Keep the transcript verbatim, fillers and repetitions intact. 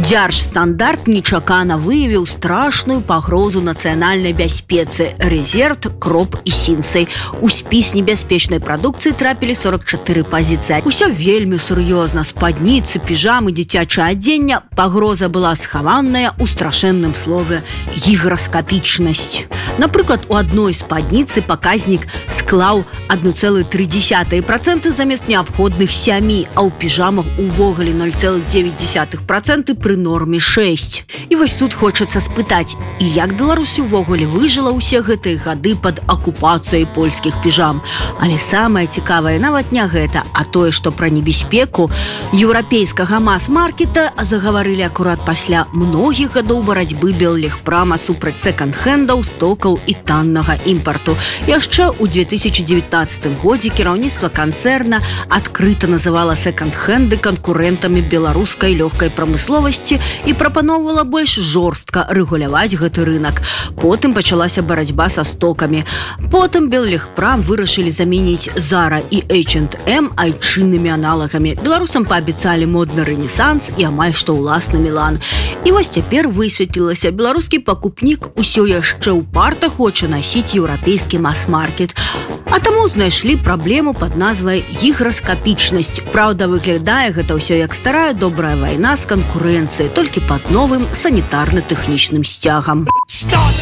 Дзяржстандарт нечакана выявіў страшную пагрозу нацыянальнай бяспецы. Резерт, кроп і сінцый. У спіс небяспечнай прадукцыі трапілі сорок чатыры пазіцыі. Усё вельмі сур'ёзна. Спадніцы, піжамы, дзіцячае адзенне. Пагроза была схаваная ў страшэнным слове гіграскапічнасць. Напрыклад, у адной спадніцы паказнік склаў адна цэлая тры дзесятых працэнта замест неабходных сямі, а ў піжамах увогуле нуль цэлых дзевяць дзесятых працэнта пры норме шэсць. І вось тут хочацца спытаць, і як Беларусь увогуле выжыла ўсе гэтыя гады пад акупацыяй польскіх піжам. Але самае цікавае нават не гэта, а тое, што пра небяспеку еўрапейскага мас-маркета загаварылі акурат пасля многіх гадоў барацьбы Беллегпрама супраць секонд-хендаў, стокаў і таннага імпарту. Яшчэ ў две тысячы дзевятнаццатым годзе кіраўніцтва канцэрна адкрыта называла секонд-хенды канкурэнтамі беларускай лёгкай прамысловасці і прапаноўвала больш жорстка рэгуляваць гэты рынак. Потым пачалася барацьба са стокамі. Потым Беллегпрам вырашылі заменіць Zara і эйч энд эм айчыннымі аналагамі. Беларусам паабяцалі модны рэнесанс і амаль што ўласны Мілан. І вось цяпер высветлілася, беларускі пакупнік усё яшчэ ўпарта хоча насіць еўрапейскі мас-маркет. А таму знайшлі праблему пад назвай гіграскапічнасць. Праўда, выглядае гэта ўсё як старая добрая вайна з канкурэнцыяй, толькі пад новым санітарна-тэхнічным сцягам.